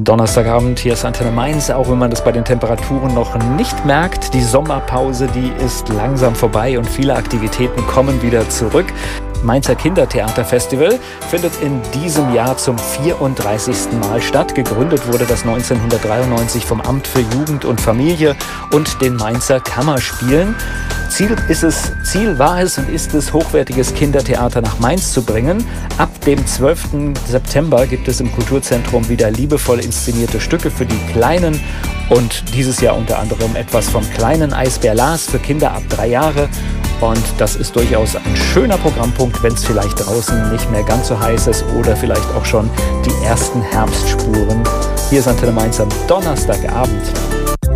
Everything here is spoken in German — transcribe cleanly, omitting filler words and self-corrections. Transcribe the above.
Donnerstagabend, hier ist Antenne Mainz, auch wenn man das bei den Temperaturen noch nicht merkt. Die Sommerpause, die ist langsam vorbei und viele Aktivitäten kommen wieder zurück. Mainzer Kindertheaterfestival findet in diesem Jahr zum 34. Mal statt. Gegründet wurde das 1993 vom Amt für Jugend und Familie und den Mainzer Kammerspielen. Ziel war es und ist es, hochwertiges Kindertheater nach Mainz zu bringen. Ab dem 12. September gibt es im Kulturzentrum wieder liebevoll inszenierte Stücke für die Kleinen und dieses Jahr unter anderem etwas vom kleinen Eisbär Lars für Kinder ab 3 Jahre. Und das ist durchaus ein schöner Programmpunkt, wenn es vielleicht draußen nicht mehr ganz so heiß ist oder vielleicht auch schon die ersten Herbstspuren. Hier ist Antenne Mainz am Donnerstagabend.